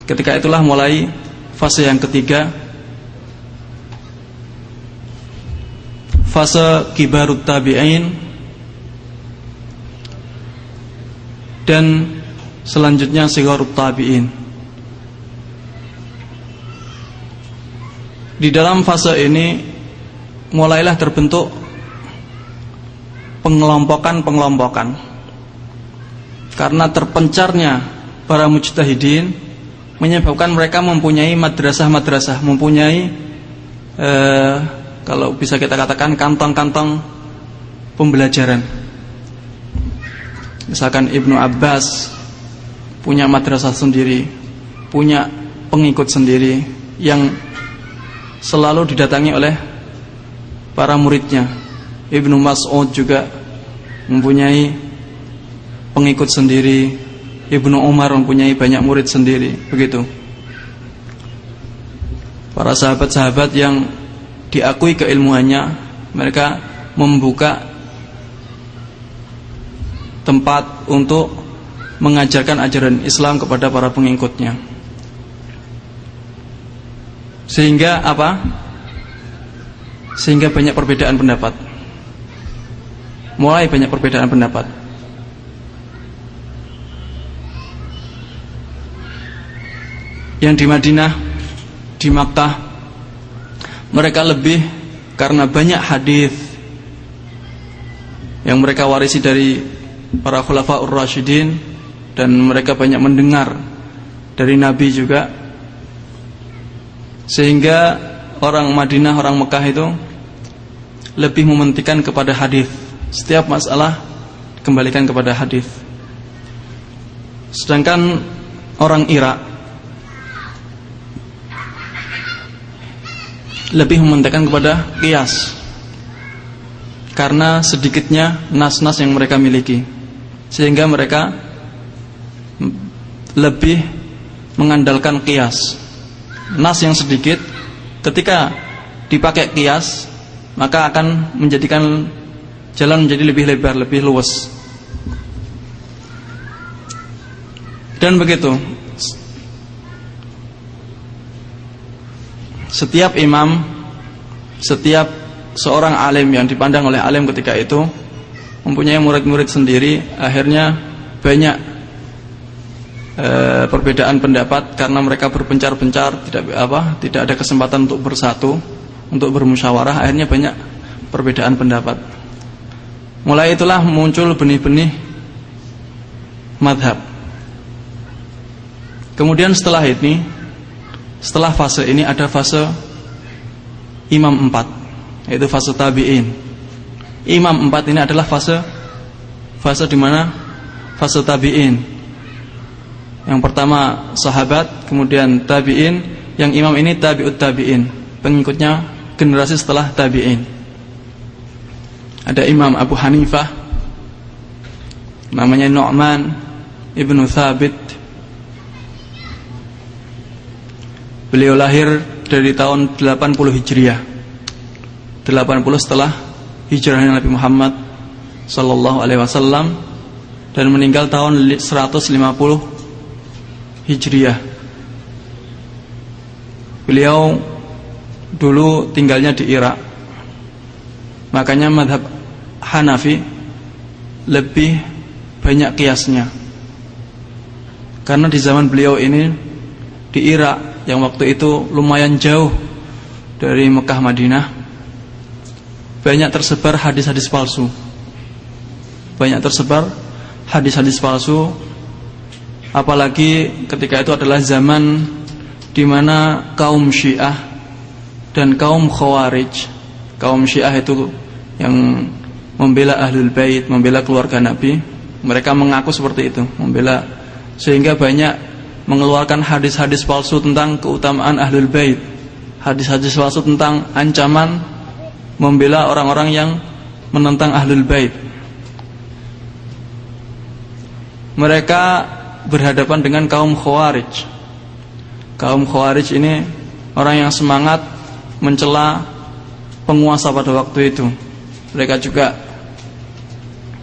Ketika itulah mulai fase yang ketiga, fase kibarut tabi'in, dan selanjutnya sigharut tabi'in. Di dalam fase ini mulailah terbentuk pengelompokan karena terpencarnya para mujtahidin menyebabkan mereka mempunyai madrasah-madrasah, mempunyai kalau bisa kita katakan kantong-kantong pembelajaran. Misalkan Ibnu Abbas punya madrasah sendiri, punya pengikut sendiri yang selalu didatangi oleh para muridnya. Ibnu Mas'ud juga mempunyai pengikut sendiri. Ibnu Umar mempunyai banyak murid sendiri. Begitu. Para sahabat-sahabat yang diakui keilmuannya, mereka membuka tempat untuk mengajarkan ajaran Islam kepada para pengikutnya. Sehingga apa? Sehingga banyak perbedaan pendapat. Mulai banyak perbedaan pendapat. Yang di Madinah, di Makkah, mereka lebih karena banyak hadis yang mereka warisi dari para khulafaur rasyidin, dan mereka banyak mendengar dari Nabi juga, sehingga orang Madinah, orang Mekah itu lebih mementingkan kepada hadis. Setiap masalah kembalikan kepada hadis. Sedangkan orang Irak lebih mementingkan kepada qiyas, karena sedikitnya nas-nas yang mereka miliki, sehingga mereka lebih mengandalkan qiyas. Nas yang sedikit, ketika dipakai qiyas, maka akan menjadikan jalan menjadi lebih lebar, lebih luas. Dan begitu, setiap imam, setiap seorang alim yang dipandang oleh alim ketika itu mempunyai murid-murid sendiri. Akhirnya banyak perbedaan pendapat karena mereka berpencar-pencar, tidak ada kesempatan untuk bersatu, untuk bermusyawarah. Akhirnya banyak perbedaan pendapat. Mulai itulah muncul benih-benih madhab. Kemudian setelah fase ini ada fase imam 4, yaitu fase tabi'in. Imam 4 ini adalah fase di mana fase tabi'in. Yang pertama sahabat, kemudian tabi'in, yang imam ini tabi'ut tabi'in, pengikutnya generasi setelah tabi'in. Ada Imam Abu Hanifah, namanya Nu'man ibnu Thabit. Beliau lahir dari tahun 80 Hijriah, 80 setelah hijrahnya Nabi Muhammad sallallahu alaihi wasallam, dan meninggal tahun 150 Hijriah. Beliau dulu tinggalnya di Irak. Makanya mazhab Hanafi lebih banyak qiyasnya. Karena di zaman beliau ini di Irak, yang waktu itu lumayan jauh dari Mekah Madinah, banyak tersebar hadis-hadis palsu. Apalagi ketika itu adalah zaman di mana kaum Syiah dan kaum Khawarij. Kaum Syiah itu yang membela Ahlul Bait, membela keluarga Nabi. Mereka mengaku seperti itu, membela, sehingga banyak mengeluarkan hadis-hadis palsu tentang keutamaan Ahlul Bait, hadis-hadis palsu tentang ancaman membela orang-orang yang menentang Ahlul Bait. Mereka berhadapan dengan kaum Khawarij. Kaum Khawarij ini orang yang semangat mencela penguasa pada waktu itu. Mereka juga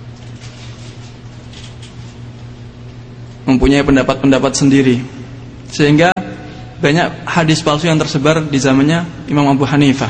mempunyai pendapat-pendapat sendiri, Sehingga banyak hadis palsu yang tersebar di zamannya Imam Abu Hanifah.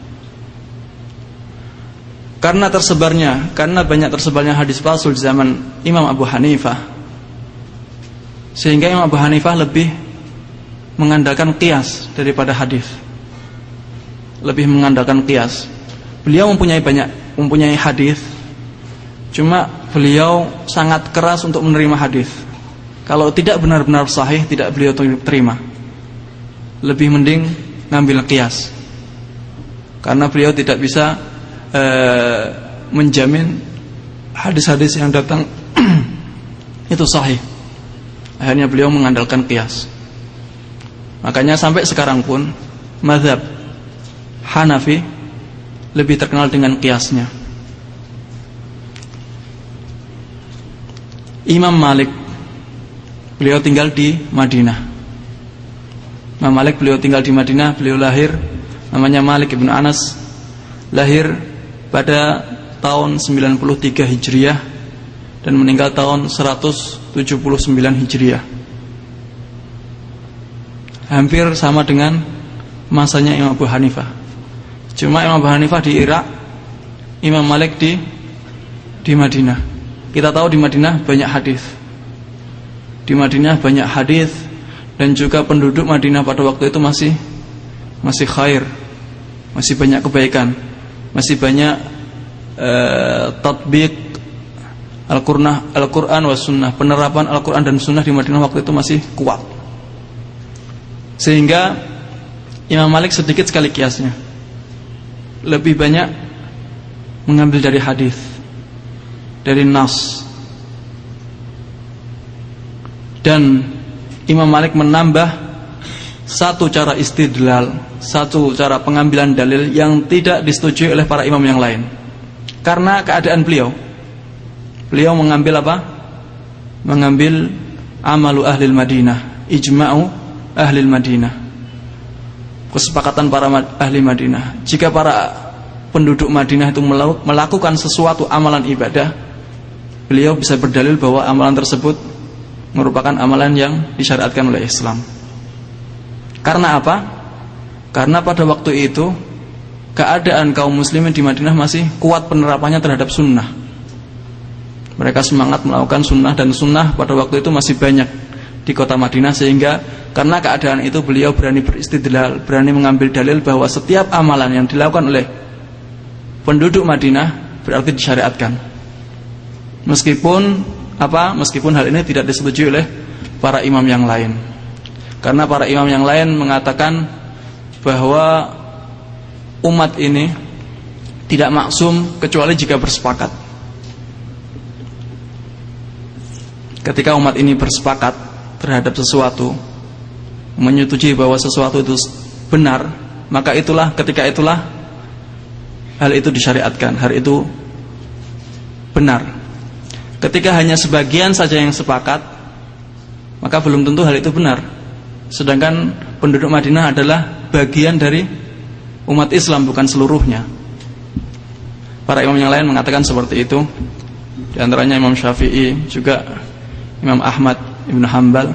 Karena banyak tersebarnya hadis palsu di zaman Imam Abu Hanifah, sehingga Imam Abu Hanifah lebih mengandalkan qiyas daripada hadis. Lebih mengandalkan qiyas. Beliau mempunyai hadis, cuma beliau sangat keras untuk menerima hadis. Kalau tidak benar-benar sahih, tidak beliau terima. Lebih mending ngambil qiyas, karena beliau tidak bisa menjamin hadis-hadis yang datang itu sahih. Akhirnya beliau mengandalkan qiyas. Makanya sampai sekarang pun mazhab Hanafi lebih terkenal dengan qiyasnya. Imam Malik, beliau tinggal di Madinah. Imam Malik beliau tinggal di Madinah. Beliau lahir, namanya Malik ibn Anas, lahir pada tahun 93 Hijriah dan meninggal tahun 179 Hijriah. Hampir sama dengan masanya Imam Abu Hanifah. Cuma Imam Abu Hanifah di Irak, Imam Malik di Madinah. Kita tahu di Madinah banyak hadis. Di Madinah banyak hadis, dan juga penduduk Madinah pada waktu itu masih khair, masih banyak kebaikan, masih banyak tatbiq Al-Quran wa Sunnah. Penerapan Al-Quran dan Sunnah di Madinah waktu itu masih kuat, sehingga Imam Malik sedikit sekali kiasnya, lebih banyak mengambil dari hadis, dari nas. Dan Imam Malik menambah satu cara istidlal, satu cara pengambilan dalil yang tidak disetujui oleh para imam yang lain. Karena keadaan beliau mengambil apa? Mengambil amalu ahlil Madinah, ijma'u ahlil Madinah, kesepakatan para ahli Madinah. Jika para penduduk Madinah itu melakukan sesuatu amalan ibadah, beliau bisa berdalil bahwa amalan tersebut merupakan amalan yang disyariatkan oleh Islam. Karena apa? Karena pada waktu itu keadaan kaum muslimin di Madinah masih kuat penerapannya terhadap sunnah. Mereka semangat melakukan sunnah, dan sunnah pada waktu itu masih banyak di kota Madinah. Sehingga karena keadaan itu beliau berani beristidlal, berani mengambil dalil bahwa setiap amalan yang dilakukan oleh penduduk Madinah berarti disyariatkan. Meskipun hal ini tidak disetujui oleh para imam yang lain. Karena para imam yang lain mengatakan bahwa umat ini tidak maksum kecuali jika bersepakat. Ketika umat ini bersepakat terhadap sesuatu, menyetujui bahwa sesuatu itu benar, maka ketika itulah hal itu disyariatkan, hal itu benar. Ketika hanya sebagian saja yang sepakat, maka belum tentu hal itu benar. Sedangkan penduduk Madinah adalah bagian dari umat Islam, bukan seluruhnya. Para imam yang lain mengatakan seperti itu. Di antaranya Imam Syafi'i, juga Imam Ahmad Ibn Hanbal.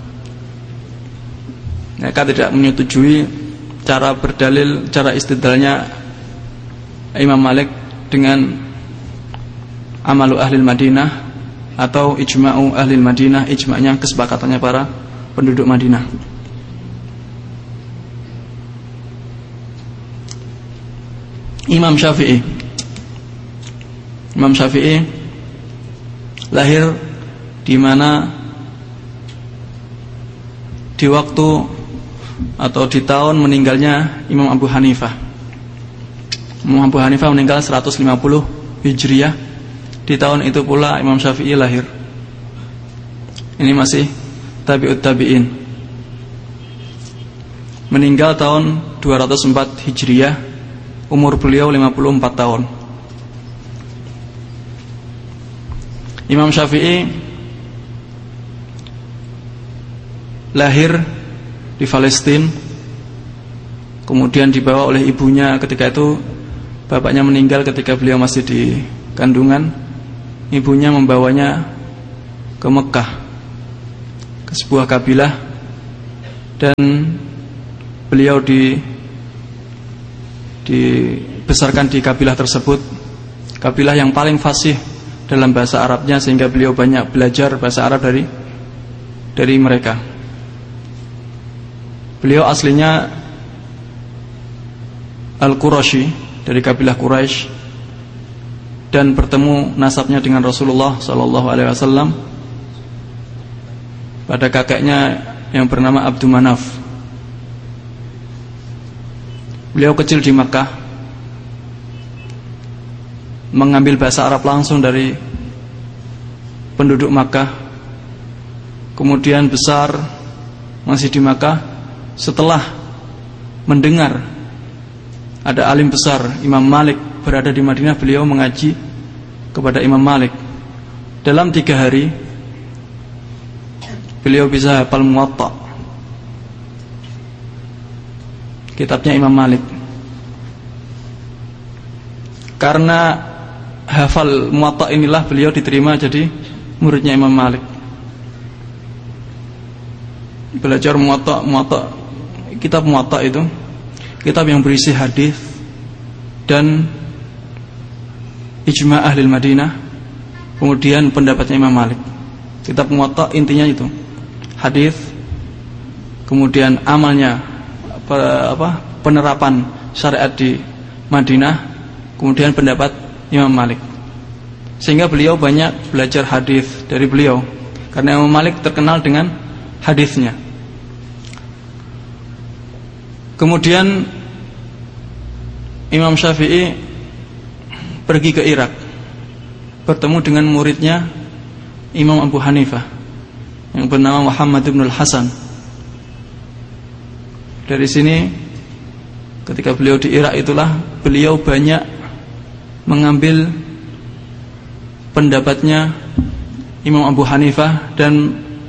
Mereka tidak menyetujui cara berdalil, cara istidlalnya Imam Malik dengan amalu ahlil Madinah atau ijma'u ahlil Madinah, ijma'nya kesepakatannya para penduduk Madinah. Imam Syafi'i lahir di mana? Di waktu atau di tahun meninggalnya Imam Abu Hanifah. Imam Abu Hanifah meninggal 150 Hijriah. Di tahun itu pula Imam Syafi'i lahir. Ini masih tabi'ut tabi'in. Meninggal tahun 204 Hijriah. Umur beliau 54 tahun. Imam Syafi'i lahir di Palestina, kemudian dibawa oleh ibunya. Ketika itu bapaknya meninggal ketika beliau masih di kandungan. Ibunya membawanya ke Mekah, ke sebuah kabilah dan beliau dibesarkan di kabilah tersebut, kabilah yang paling fasih dalam bahasa Arabnya, sehingga beliau banyak belajar bahasa Arab dari mereka. Beliau aslinya Al-Qurashi, dari kabilah Quraisy, dan bertemu nasabnya dengan Rasulullah SAW pada kakeknya yang bernama Abdul Manaf. Beliau kecil di Makkah, mengambil bahasa Arab langsung dari penduduk Makkah. Kemudian besar masih di Makkah. Setelah mendengar ada alim besar Imam Malik berada di Madinah, beliau mengaji kepada Imam Malik. Dalam 3 hari beliau bisa hafal Muwatta, kitabnya Imam Malik. Karena hafal Muwatta inilah beliau diterima jadi muridnya Imam Malik. Belajar Muwatta, kitab Muwatta itu kitab yang berisi hadis dan ijma' ahli Madinah, kemudian pendapatnya Imam Malik. Kitab Muwatta intinya itu hadis, kemudian amalnya penerapan syariat di Madinah, kemudian pendapat Imam Malik. Sehingga beliau banyak belajar hadis dari beliau, karena Imam Malik terkenal dengan hadisnya. Kemudian Imam Syafi'i pergi ke Irak, bertemu dengan muridnya Imam Abu Hanifah yang bernama Muhammad ibn al-Hasan. Dari sini, ketika beliau di Irak itulah beliau banyak mengambil pendapatnya Imam Abu Hanifah dan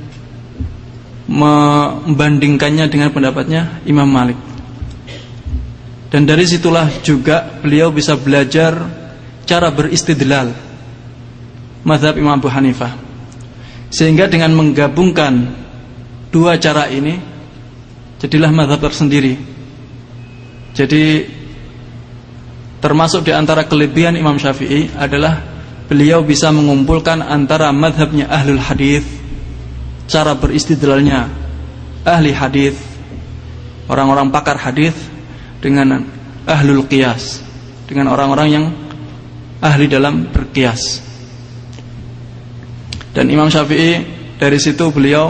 membandingkannya dengan pendapatnya Imam Malik. Dan dari situlah juga beliau bisa belajar cara beristidlal mazhab Imam Abu Hanifah. Sehingga dengan menggabungkan 2 cara ini, jadilah mazhab tersendiri. Jadi termasuk di antara kelebihan Imam Syafi'i adalah beliau bisa mengumpulkan antara mazhabnya ahlul hadis, cara beristidlalnya ahli hadis, orang-orang pakar hadis, dengan ahlul qiyas, dengan orang-orang yang ahli dalam berqiyas. Dan Imam Syafi'i dari situ beliau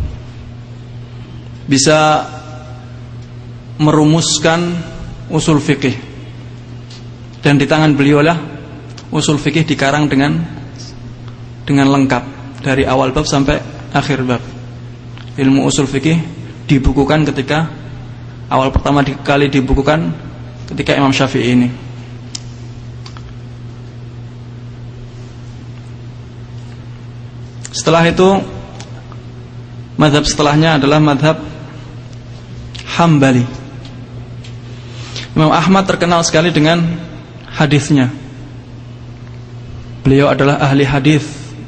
bisa merumuskan usul fikih, dan di tangan beliau lah usul fikih dikarang dengan lengkap dari awal bab sampai akhir bab. Ilmu usul fikih dibukukan ketika awal pertama kali dibukukan ketika Imam Syafi'i ini. Setelah itu mazhab setelahnya adalah mazhab Hambali. Imam Ahmad terkenal sekali dengan hadisnya. Beliau adalah ahli hadis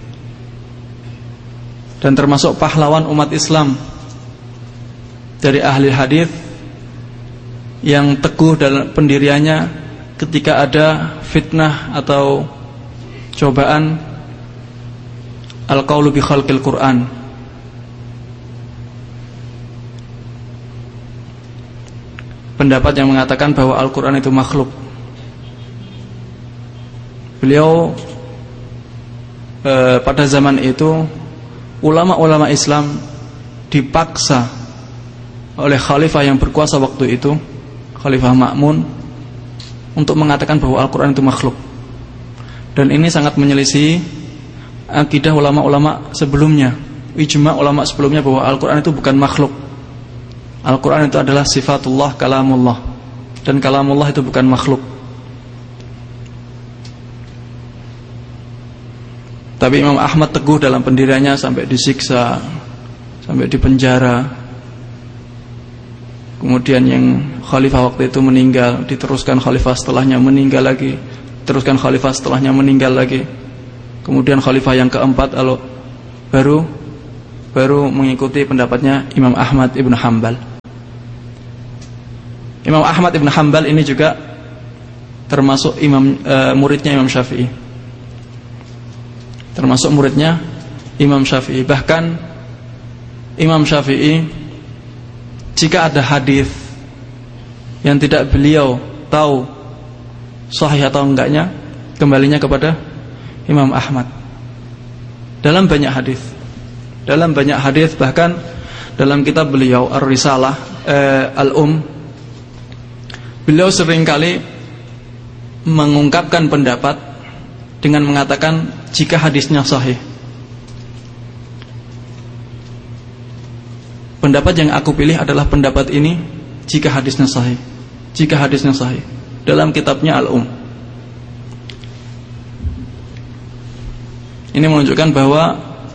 dan termasuk pahlawan umat Islam dari ahli hadis yang teguh dalam pendiriannya ketika ada fitnah atau cobaan al-qaulu bi khalqil Quran. Pendapat yang mengatakan bahwa Al-Quran itu makhluk. Beliau pada zaman itu ulama-ulama Islam dipaksa oleh khalifah yang berkuasa waktu itu, Khalifah Ma'mun, untuk mengatakan bahwa Al-Quran itu makhluk. Dan ini sangat menyelisih akidah ulama-ulama sebelumnya, ijma' ulama sebelumnya bahwa Al-Quran itu bukan makhluk. Al-Quran itu adalah sifatullah, kalamullah, dan kalamullah itu bukan makhluk. Tapi Imam Ahmad teguh dalam pendiriannya sampai disiksa, sampai dipenjara. Kemudian yang khalifah waktu itu meninggal, diteruskan khalifah setelahnya meninggal lagi, teruskan khalifah setelahnya meninggal lagi. Kemudian khalifah yang keempat baru baru mengikuti pendapatnya Imam Ahmad ibn Hanbal. Imam Ahmad ibn Hanbal ini juga termasuk muridnya Imam Syafi'i. Termasuk muridnya Imam Syafi'i. Bahkan Imam Syafi'i, jika ada hadis yang tidak beliau tahu sahih atau enggaknya, kembalinya kepada Imam Ahmad. Dalam banyak hadis, bahkan dalam kitab beliau Ar-Risalah beliau seringkali mengungkapkan pendapat dengan mengatakan jika hadisnya sahih. Pendapat yang aku pilih adalah pendapat ini jika hadisnya sahih. Jika hadisnya sahih. Dalam kitabnya Ini menunjukkan bahwa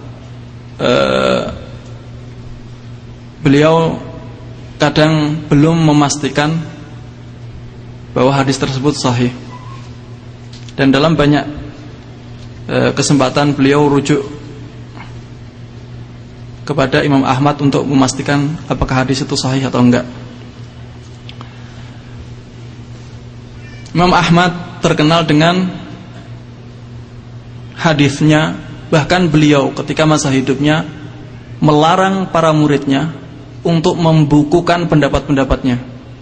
beliau kadang belum memastikan bahwa hadis tersebut sahih. Dan dalam banyak kesempatan beliau rujuk kepada Imam Ahmad untuk memastikan apakah hadis itu sahih atau enggak. Imam Ahmad terkenal dengan hadisnya, bahkan beliau ketika masa hidupnya melarang para muridnya untuk membukukan pendapat-pendapatnya.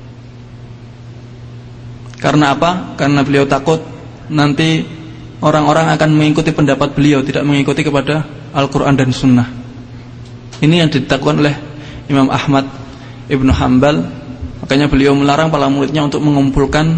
Karena apa? Karena beliau takut nanti orang-orang akan mengikuti pendapat beliau, tidak mengikuti kepada Al-Quran dan Sunnah. Ini yang ditakutkan oleh Imam Ahmad ibn Hanbal. Makanya beliau melarang para muridnya untuk mengumpulkan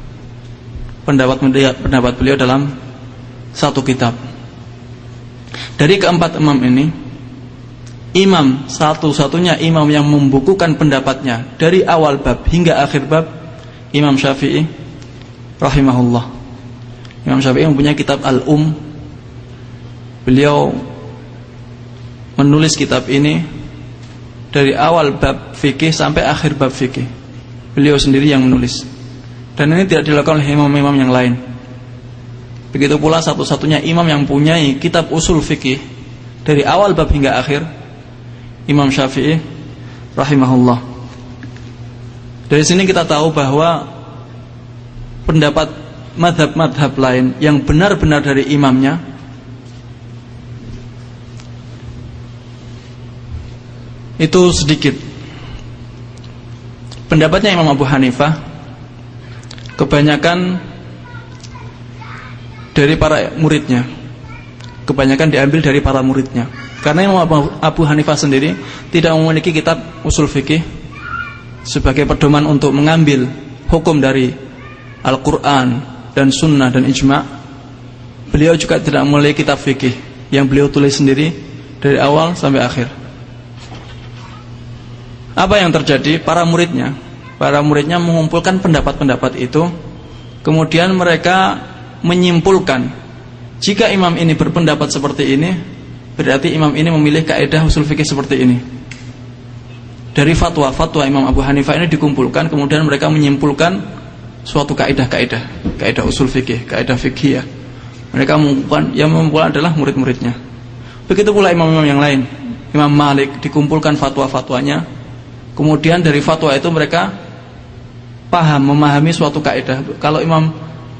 pendapat beliau dalam satu kitab. Dari keempat imam ini, imam satu-satunya imam yang membukukan pendapatnya dari awal bab hingga akhir bab, Imam Syafi'i rahimahullah. Imam Syafi'i mempunyai kitab Beliau menulis kitab ini dari awal bab fikih sampai akhir bab fikih. Beliau sendiri yang menulis. Dan ini tidak dilakukan oleh imam-imam yang lain. Begitu pula satu-satunya imam yang mempunyai kitab usul fikih dari awal bab hingga akhir, Imam Syafi'i rahimahullah. Dari sini kita tahu bahwa pendapat madhab-madhab lain yang benar-benar dari imamnya itu sedikit. Pendapatnya Imam Abu Hanifah kebanyakan dari para muridnya, kebanyakan diambil dari para muridnya. Karena Imam Abu Hanifah sendiri tidak memiliki kitab usul fikih sebagai pedoman untuk mengambil hukum dari Al-Quran dan Sunnah dan Ijma'. Beliau juga tidak memiliki kitab fikih yang beliau tulis sendiri dari awal sampai akhir. Apa yang terjadi? Para muridnya mengumpulkan pendapat-pendapat itu, kemudian mereka menyimpulkan jika imam ini berpendapat seperti ini, berarti imam ini memilih kaidah usul fikih seperti ini. Dari fatwa-fatwa Imam Abu Hanifah ini dikumpulkan, kemudian mereka menyimpulkan suatu kaidah usul fikih, kaidah fikhiyah. Mereka mengumpulkan, yang mengumpulkan adalah murid-muridnya. Begitu pula imam-imam yang lain. Imam Malik dikumpulkan fatwa-fatwanya, kemudian dari fatwa itu mereka memahami suatu kaidah. Kalau Imam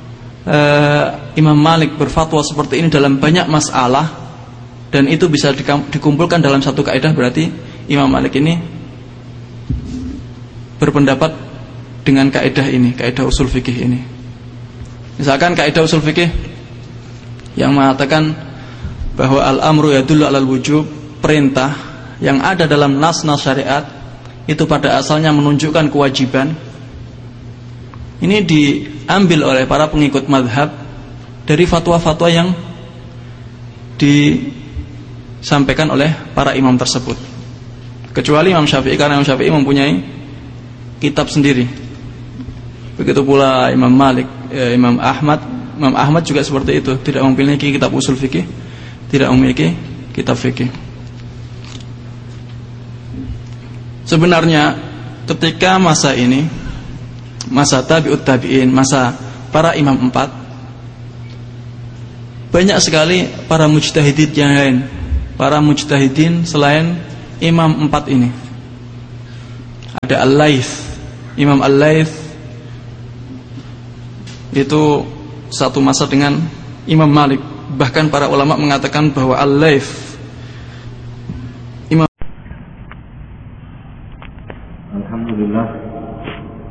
Malik berfatwa seperti ini dalam banyak masalah dan itu bisa dikumpulkan dalam satu kaidah, berarti Imam Malik ini berpendapat dengan kaidah ini, kaidah usul fikih ini. Misalkan kaidah usul fikih yang mengatakan bahwa al-amru yadullu alal wujub, perintah yang ada dalam nas-nas syariat itu pada asalnya menunjukkan kewajiban. Ini diambil oleh para pengikut madhab dari fatwa-fatwa yang disampaikan oleh para imam tersebut. Kecuali Imam Syafi'i, karena Imam Syafi'i mempunyai kitab sendiri. Begitu pula Imam Malik, Imam Ahmad. Imam Ahmad juga seperti itu, tidak memiliki kitab usul fikih, tidak memiliki kitab fikih. Sebenarnya ketika masa ini, masa tabi'ut tabi'in, masa para imam 4, banyak sekali para mujtahidin yang lain para mujtahidin selain imam 4 ini. Ada Al-Laits. Imam Al-Laits itu satu masa dengan Imam Malik. Bahkan para ulama mengatakan bahwa Al-Laits